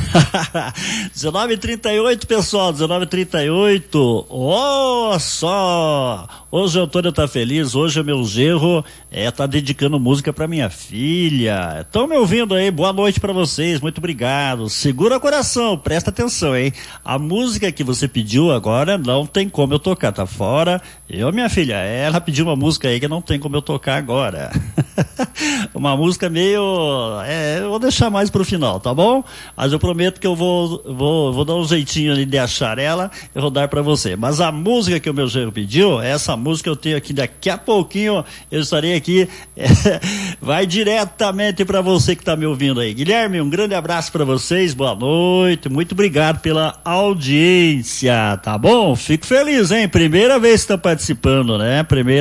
19h38, pessoal, 19h38. Ó só! Hoje o Antônio tá feliz, hoje o meu genro tá dedicando música pra minha filha. Estão me ouvindo aí? Boa noite pra vocês, muito obrigado. Segura o coração, presta atenção, hein? A música que você pediu agora não tem como eu tocar, tá fora. Minha filha, ela pediu uma música aí que não tem como eu tocar agora. Uma música meio... eu vou deixar mais pro final, tá bom? Mas eu prometo que eu vou dar um jeitinho ali de achar ela, eu vou dar pra você. Mas a música que o meu genro pediu, essa música eu tenho aqui, daqui a pouquinho eu estarei aqui, vai diretamente pra você que tá me ouvindo aí. Guilherme, um grande abraço pra vocês, boa noite, muito obrigado pela audiência, tá bom? Fico feliz, hein? Primeira vez que tá participando, né?